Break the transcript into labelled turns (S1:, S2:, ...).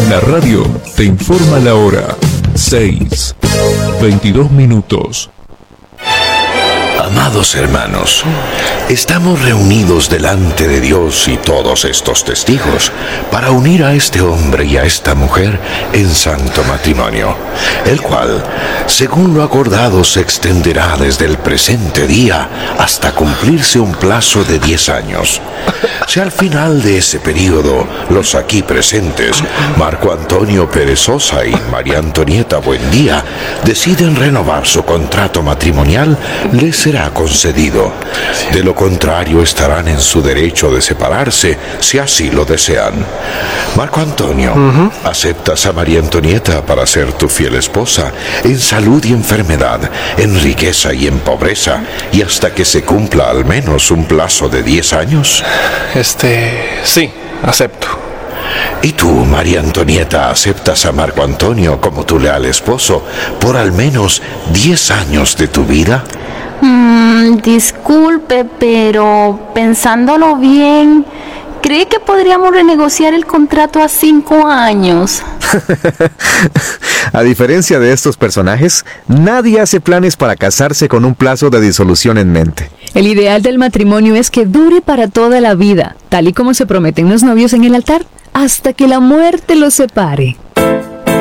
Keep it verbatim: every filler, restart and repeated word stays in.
S1: La radio te informa la hora. seis, veintidós minutos.
S2: Amados hermanos, estamos reunidos delante de Dios y todos estos testigos para unir a este hombre y a esta mujer en santo matrimonio, el cual, según lo acordado, se extenderá desde el presente día hasta cumplirse un plazo de diez años. Si al final de ese periodo los aquí presentes, Marco Antonio Pérez Sosa y María Antonieta Buendía, deciden renovar su contrato matrimonial, les será concedido. De lo contrario, estarán en su derecho de separarse si así lo desean. Marco Antonio, uh-huh. ¿aceptas a María Antonieta para ser tu fiel esposa en salud y enfermedad, en riqueza y en pobreza, y hasta que se cumpla al menos un plazo de diez años?
S3: Este... sí, acepto.
S2: ¿Y tú, María Antonieta, aceptas a Marco Antonio como tu leal esposo por al menos diez años de tu vida?
S4: Mm, disculpe, pero pensándolo bien, ¿cree que podríamos renegociar el contrato a cinco años?
S5: A diferencia de estos personajes, nadie hace planes para casarse con un plazo de disolución en mente.
S6: El ideal del matrimonio es que dure para toda la vida, tal y como se prometen los novios en el altar, hasta que la muerte los separe.